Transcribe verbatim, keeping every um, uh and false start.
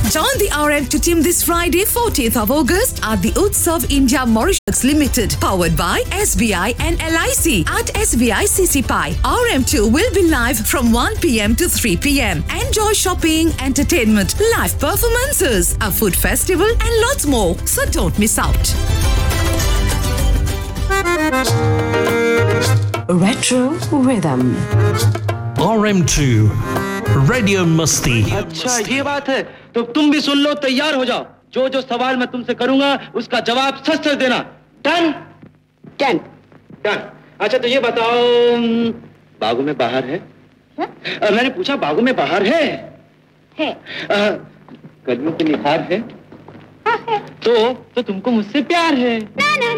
Join the R M two team this Friday, fourteenth of August at the Utsav India Mauritius Limited, powered by S B I and L I C at S B I C C P I. R M two will be live from one p.m. to three p.m. Enjoy shopping, entertainment, live performances, a food festival and lots more. So don't miss out. Retro Rhythm. R M two radio मस्ती। अच्छा ये बात है, तो तुम भी सुन लो, तैयार हो जाओ। जो जो सवाल मैं तुमसे करूंगा उसका जवाब सच सच देना। डन? डन। डन। अच्छा तो ये बताओ, बागों में बाहर है? है? आ, मैंने पूछा बागों में बाहर है? है। कलियों पे निखार है? हाँ है। तो तो तुमको मुझसे प्यार है? ना ना